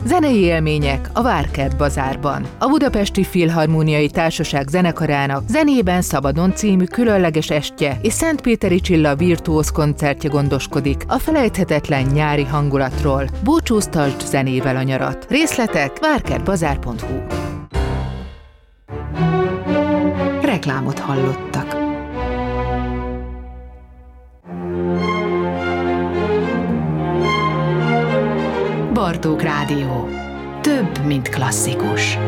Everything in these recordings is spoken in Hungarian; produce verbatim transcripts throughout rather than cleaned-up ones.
Zenei élmények a Várkert Bazárban. A Budapesti Filharmóniai Társaság zenekarának Zenében szabadon című különleges estje és Szentpéteri Csilla virtuóz koncertje gondoskodik a felejthetetlen nyári hangulatról. Búcsúztasd zenével a nyarat. Részletek várkertbazár pont hu. Reklámot hallottak. Bartók Rádió. Több, mint klasszikus.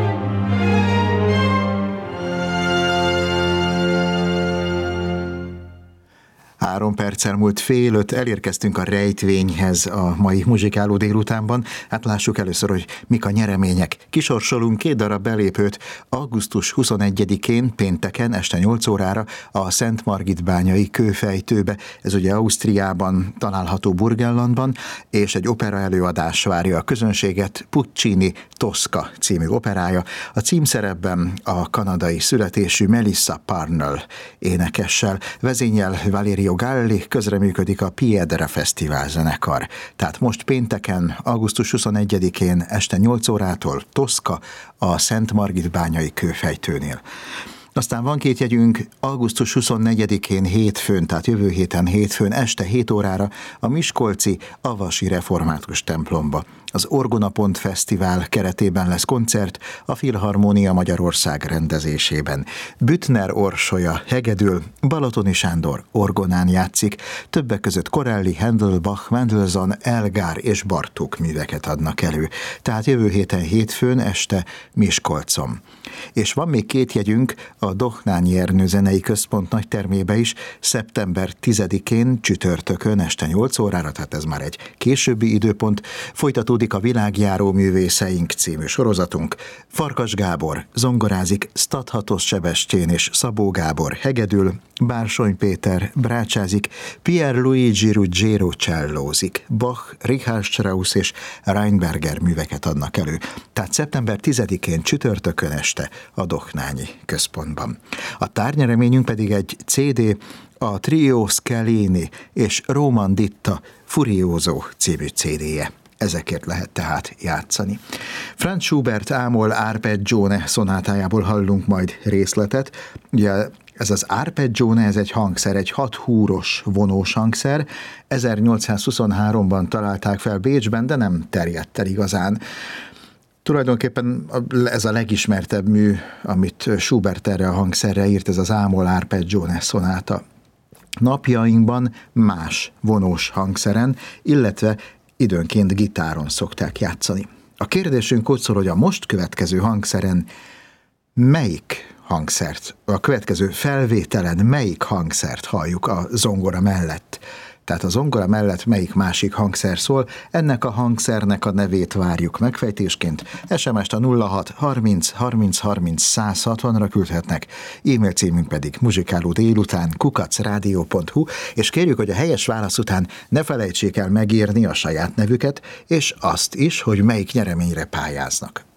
Három perccel múlt fél öt, elérkeztünk a rejtvényhez a mai muzsikáló délutánban. Hát lássuk először, hogy mik a nyeremények. Kisorsolunk két darab belépőt augusztus huszonegyedikén, pénteken, este nyolc órára a Szent Margit-bányai kőfejtőbe. Ez ugye Ausztriában található Burgenlandban, és egy opera előadás várja a közönséget, Puccini Tosca című operája. A címszerepben a kanadai születésű Melissa Parnell énekessel, vezényel Valerio Galli, közreműködik a Piedra Fesztivál zenekar. Tehát most pénteken, augusztus huszonegyedikén este nyolc órától Tosca a Szent Margit-bányai kőfejtőnél. Aztán van két jegyünk, augusztus huszonnegyedikén hétfőn, tehát jövő héten hétfőn este hét órára a miskolci Avasi Református templomba. Az Orgonapont Fesztivál keretében lesz koncert a Filharmónia Magyarország rendezésében. Büttner Orsolya hegedül, Balatoni Sándor orgonán játszik, többek között Corelli, Handel, Bach, Mendelssohn, Elgár és Bartók műveket adnak elő. Tehát jövő héten hétfőn este Miskolcon. És van még két jegyünk a Dohnányi Ernő Zenei Központ nagytermébe is, szeptember tizedikén csütörtökön este nyolc órára, tehát ez már egy későbbi időpont, folytatódik a Világjáró művészeink című sorozatunk. Farkas Gábor zongorázik, Stadhatos Sebestyén és Szabó Gábor hegedül, Bársony Péter brácsázik, Pierluigi Ruggiero csellózik, Bach, Richard Strauss és Reinberger műveket adnak elő. Tehát szeptember tizedikén csütörtökön este a Dohnányi Központban. A tárnyreményünk pedig egy cé dé, a Trio Scalini és Roman Ditta Furioso című cé déje. Ezekért lehet tehát játszani. Franz Schubert ámol Arpeggione szonátájából hallunk majd részletet. Ugye ez az Arpeggione, ez egy hangszer, egy hat húros vonós hangszer. ezernyolcszázhuszonháromban találták fel Bécsben, de nem terjedt el igazán. Tulajdonképpen ez a legismertebb mű, amit Schubert erre a hangszerre írt, ez az ámol Arpeggione szonáta. Napjainkban más vonós hangszeren, illetve időnként gitáron szokták játszani. A kérdésünk ott szól, hogy a most következő hangszeren melyik hangszert, a következő felvételen melyik hangszert halljuk a zongora mellett. Tehát a zongora mellett melyik másik hangszer szól, ennek a hangszernek a nevét várjuk megfejtésként. es em est a nulla hat harminc harminc harminc száz hatvanra küldhetnek, e-mail címünk pedig muzsikáló délután kukac rádió pont hu, és kérjük, hogy a helyes válasz után ne felejtsék el megírni a saját nevüket, és azt is, hogy melyik nyereményre pályáznak.